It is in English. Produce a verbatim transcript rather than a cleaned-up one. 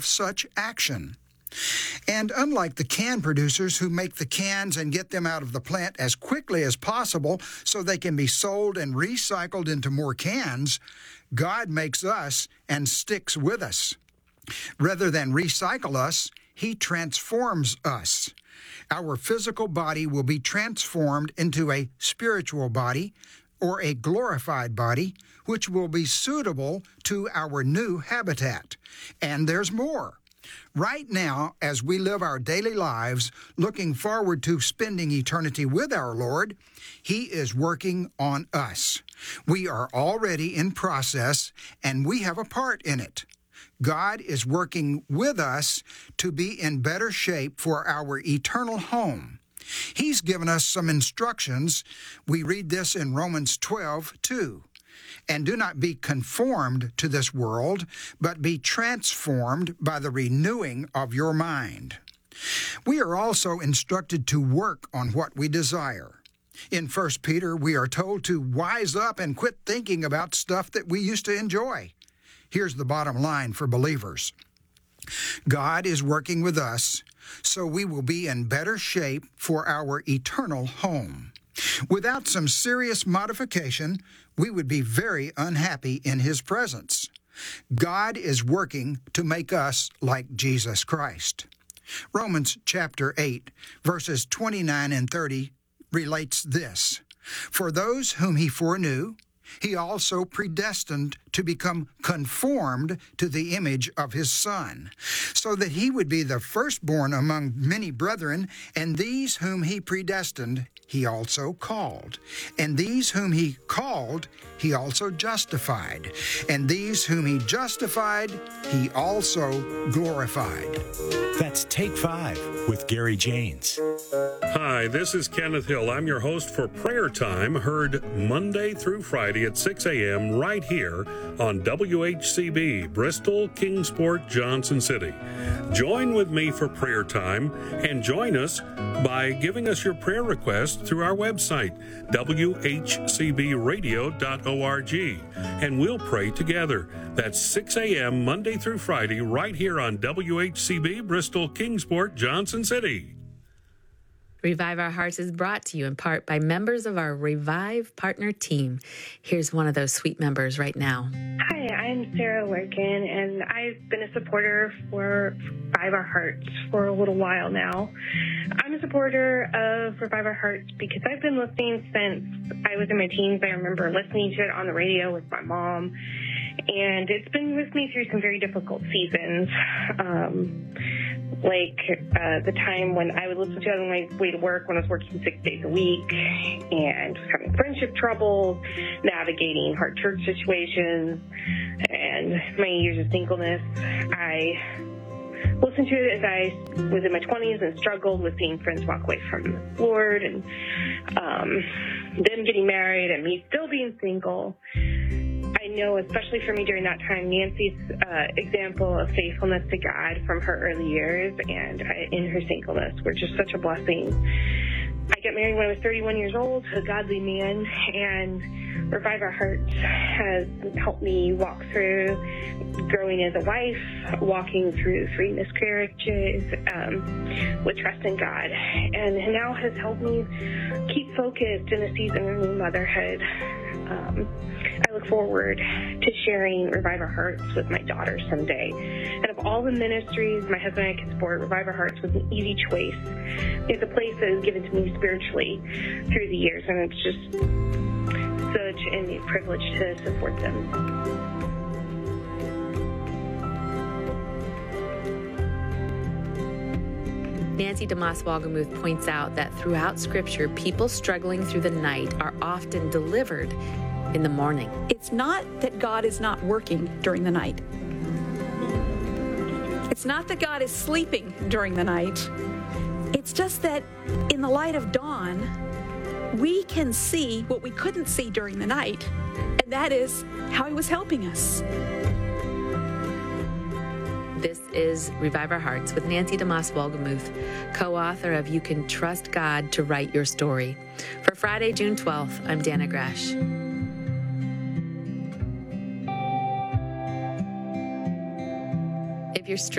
of such action. And unlike the can producers who make the cans and get them out of the plant as quickly as possible so they can be sold and recycled into more cans, God makes us and sticks with us. Rather than recycle us, He transforms us. Our physical body will be transformed into a spiritual body or a glorified body, which will be suitable to our new habitat. And there's more. Right now, as we live our daily lives, looking forward to spending eternity with our Lord, He is working on us. We are already in process, and we have a part in it. God is working with us to be in better shape for our eternal home. He's given us some instructions. We read this in Romans twelve two. And do not be conformed to this world, but be transformed by the renewing of your mind. We are also instructed to work on what we desire. In First Peter, we are told to wise up and quit thinking about stuff that we used to enjoy. Here's the bottom line for believers. God is working with us, so we will be in better shape for our eternal home. Without some serious modification, we would be very unhappy in His presence. God is working to make us like Jesus Christ. Romans chapter eight, verses twenty-nine and thirty relates this. For those whom He foreknew, He also predestined to become conformed to the image of His Son, so that He would be the firstborn among many brethren, and these whom He predestined, He also called. And these whom He called, He also justified. And these whom He justified, He also glorified. That's Take Five with Gary Janes. Hi, this is Kenneth Hill. I'm your host for Prayer Time, heard Monday through Friday at six a.m. right here on W H C B, Bristol, Kingsport, Johnson City. Join with me for Prayer Time and join us by giving us your prayer requests through our website, w h c b radio dot org, and we'll pray together. That's six a.m. Monday through Friday right here on W H C B, Bristol, Kingsport, Johnson City. Revive Our Hearts is brought to you in part by members of our Revive Partner Team. Here's one of those sweet members right now. Hi, I'm Sarah Workin, and I've been a supporter for Revive Our Hearts for a little while now. I'm a supporter of Revive Our Hearts because I've been listening since I was in my teens. I remember listening to it on the radio with my mom, and it's been with me through some very difficult seasons. Um, like uh, the time when I would listen to it on my way to work when I was working six days a week and was having friendship troubles, navigating hard church situations, and my years of singleness. I listened to it as I was in my twenties and struggled with seeing friends walk away from the Lord, and um, them getting married and me still being single. I know, especially for me during that time, Nancy's uh, example of faithfulness to God from her early years and I, in her singleness were just such a blessing. I got married when I was thirty-one years old to a godly man, and Revive Our Hearts has helped me walk through growing as a wife, walking through three miscarriages um, with trust in God, and now has helped me keep focused in a season of new motherhood. Um, I look forward to sharing Revive Our Hearts with my daughter someday. And of all the ministries my husband and I can support, Revive Our Hearts was an easy choice. It's a place that is given to me spiritually through the years, and it's just such a privilege to support them. Nancy DeMoss Wolgemuth points out that throughout Scripture, people struggling through the night are often delivered in the morning. It's not that God is not working during the night. It's not that God is sleeping during the night. It's just that in the light of dawn, we can see what we couldn't see during the night, and that is how He was helping us. This is Revive Our Hearts with Nancy DeMoss Wolgemuth, co-author of You Can Trust God to Write Your Story. For Friday, June twelfth, I'm Dana Gresh. If you're